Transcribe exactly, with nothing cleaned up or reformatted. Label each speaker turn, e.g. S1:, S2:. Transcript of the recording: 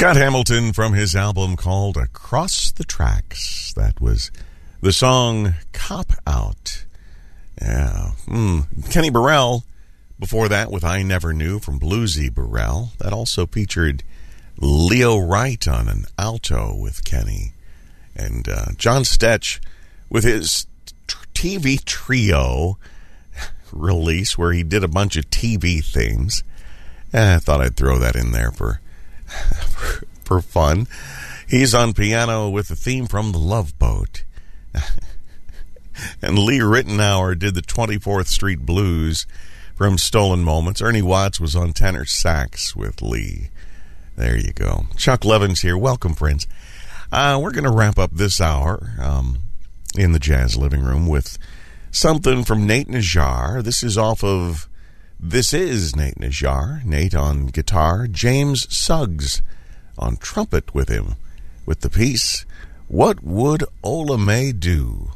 S1: Scott Hamilton from his album called Across the Tracks. That was the song Cop Out. Yeah. Mm. Kenny Burrell before that with I Never Knew from Bluesy Burrell. That also featured Leo Wright on an alto with Kenny. And uh, John Stetch with his T V trio release where he did a bunch of T V themes. Eh, I thought I'd throw that in there for, for, for fun. He's on piano with the theme from The Love Boat. And Lee Rittenauer did the twenty-fourth Street Blues from Stolen Moments. Ernie Watts was on tenor sax with Lee. There you go. Chuck Levins here. Welcome, friends. Uh, we're going to wrap up this hour um, in the Jazz Living Room with something from Nate Najjar. This is off of This Is Nate Najjar. Nate on guitar. James Suggs on trumpet with him with the piece What Would Ola May Do?